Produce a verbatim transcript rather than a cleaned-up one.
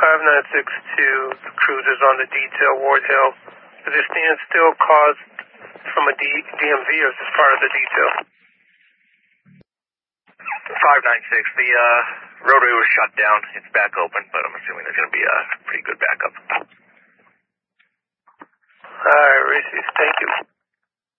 five nine six two, the cruiser's on the detail, Ward Hill. Is this standstill caused from a D DMV or is this part of the detail? five nine six, the uh, roadway was shut down. It's back open, but I'm assuming there's going to be a pretty good backup. All right, Reese, thank you.